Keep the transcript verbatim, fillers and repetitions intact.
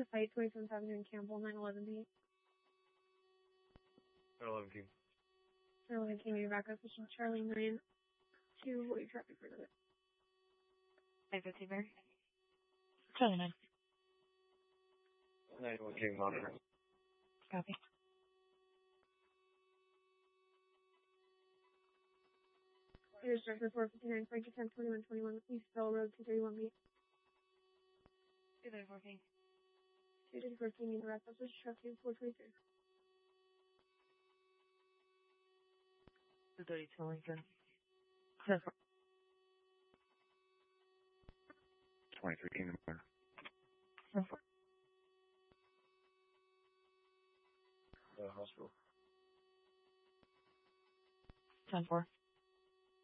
to site twenty-seven Avenue in Campbell, nine eleven P. nine eleven King. nine eleven King, you're back up position Charlie nine two, what are your traffic for the nine fifteen, Mary. Charlie nine. ninety-one King, monitor. Copy. Here's Director four fifty-nine, Frank ten twenty-one twenty-one, East Bell Road, two thirty-one B. two thirty-four King. two thirty-four King, in the wrap up position truck two four twenty-three. two thirty-two Lincoln. twenty-three King, monitor. Uh, hospital. ten four.